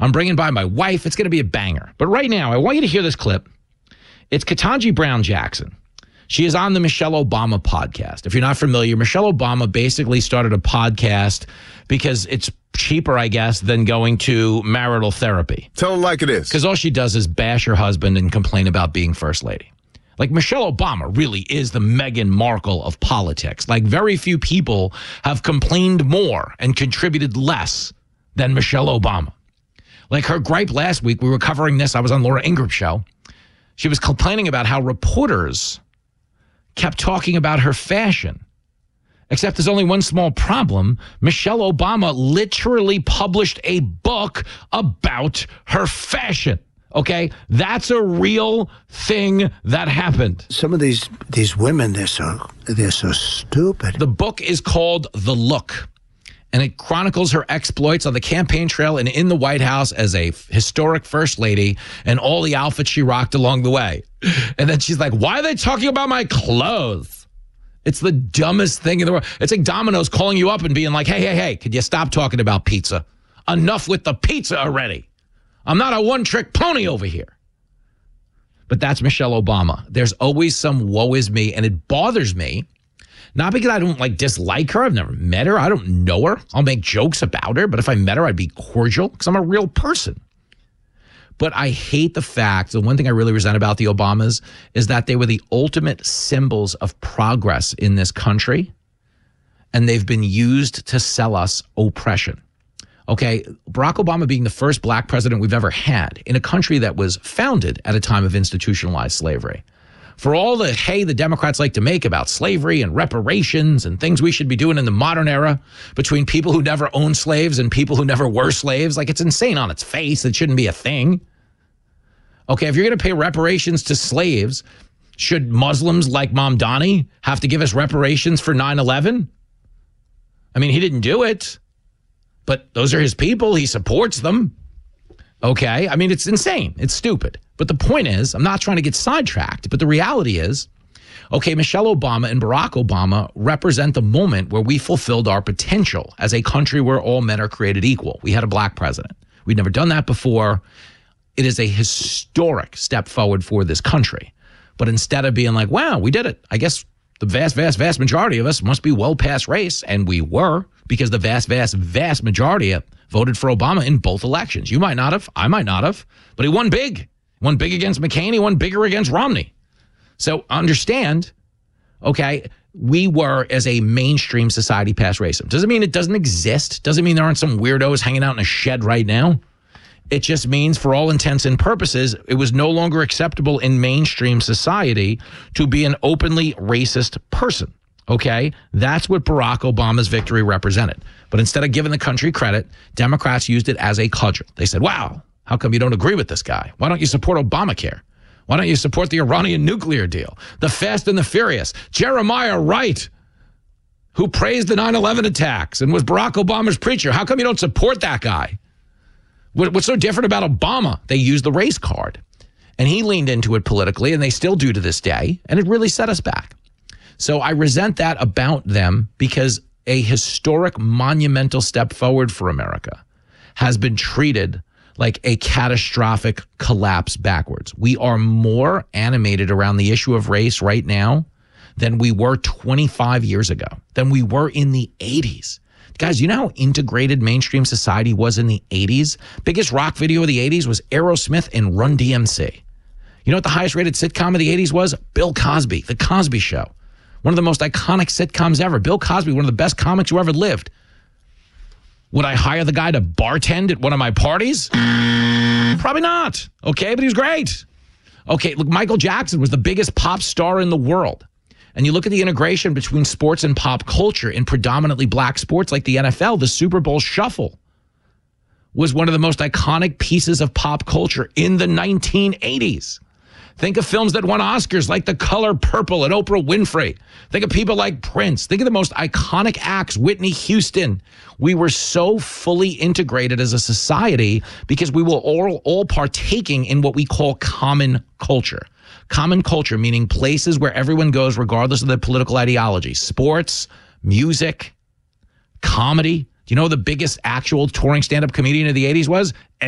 I'm bringing by my wife. It's going to be a banger. But right now, I want you to hear this clip. It's Ketanji Brown Jackson. She is on the Michelle Obama podcast. If you're not familiar, Michelle Obama basically started a podcast because it's cheaper, I guess, than going to marital therapy. Tell them like it is. Because all she does is bash her husband and complain about being first lady. Like, Michelle Obama really is the Meghan Markle of politics. Like, very few people have complained more and contributed less than Michelle Obama. Like, her gripe last week, we were covering this. I was on Laura Ingram's show. She was complaining about how reporters kept talking about her fashion. Except there's only one small problem. Michelle Obama literally published a book about her fashion. Okay? That's a real thing that happened. Some of these women, they're so stupid. The book is called The Look, and it chronicles her exploits on the campaign trail and in the White House as a historic first lady and all the outfits she rocked along the way. And then she's like, why are they talking about my clothes? It's the dumbest thing in the world. It's like Domino's calling you up and being like, hey, could you stop talking about pizza? Enough with the pizza already. I'm not a one-trick pony over here. But that's Michelle Obama. There's always some woe is me, and it bothers me. Not because I don't dislike her. I've never met her. I don't know her. I'll make jokes about her. But if I met her, I'd be cordial because I'm a real person. But I hate the fact, the one thing I really resent about the Obamas is that they were the ultimate symbols of progress in this country. And they've been used to sell us oppression. Okay, Barack Obama being the first black president we've ever had in a country that was founded at a time of institutionalized slavery. For all the hay the Democrats like to make about slavery and reparations and things we should be doing in the modern era between people who never owned slaves and people who never were slaves, like, it's insane on its face. It shouldn't be a thing. Okay, if you're going to pay reparations to slaves, should Muslims like Mamdani have to give us reparations for 9/11? I mean, he didn't do it, but those are his people. He supports them. Okay, I mean, it's insane. It's stupid. But the point is, I'm not trying to get sidetracked, but the reality is, okay, Michelle Obama and Barack Obama represent the moment where we fulfilled our potential as a country where all men are created equal. We had a black president. We'd never done that before. It is a historic step forward for this country. But instead of being like, wow, we did it, I guess the vast majority of us must be well past race. And we were, because the vast majority voted for Obama in both elections. You might not have. I might not have. But he won big. He won big against McCain. He won bigger against Romney. So understand, okay, we were, as a mainstream society, past racism. Doesn't mean it doesn't exist. Doesn't mean there aren't some weirdos hanging out in a shed right now. It just means, for all intents and purposes, it was no longer acceptable in mainstream society to be an openly racist person. Okay? That's what Barack Obama's victory represented. But instead of giving the country credit, Democrats used it as a cudgel. They said, wow, how come you don't agree with this guy? Why don't you support Obamacare? Why don't you support the Iranian nuclear deal? The Fast and the Furious? Jeremiah Wright, who praised the 9/11 attacks and was Barack Obama's preacher. How come you don't support that guy? What's so different about Obama? They used the race card. And he leaned into it politically, and they still do to this day. And it really set us back. So I resent that about them, because a historic, monumental step forward for America has been treated like a catastrophic collapse backwards. We are more animated around the issue of race right now than we were 25 years ago, than we were in the 80s. Guys, you know how integrated mainstream society was in the 80s? Biggest rock video of the 80s was Aerosmith and Run DMC. You know what the highest rated sitcom of the 80s was? Bill Cosby, The Cosby Show. One of the most iconic sitcoms ever. Bill Cosby, one of the best comics who ever lived. Would I hire the guy to bartend at one of my parties? Probably not. Okay, but he was great. Okay, look, Michael Jackson was the biggest pop star in the world. And you look at the integration between sports and pop culture in predominantly black sports like the NFL, the Super Bowl Shuffle was one of the most iconic pieces of pop culture in the 1980s. Think of films that won Oscars like The Color Purple and Oprah Winfrey. Think of people like Prince. Think of the most iconic acts, Whitney Houston. We were so fully integrated as a society because we were all partaking in what we call common culture. Common culture, meaning places where everyone goes regardless of their political ideology. Sports, music, comedy. Do you know who the biggest actual touring stand-up comedian of the 80s was?